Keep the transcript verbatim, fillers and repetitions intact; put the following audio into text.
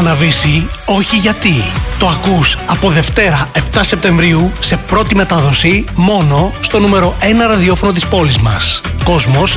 Μαναβίση, όχι γιατί. Το ακούς από Δευτέρα επτά Σεπτεμβρίου σε πρώτη μετάδοση μόνο στο νούμερο ένα ραδιόφωνο της πόλης μας. Κόσμος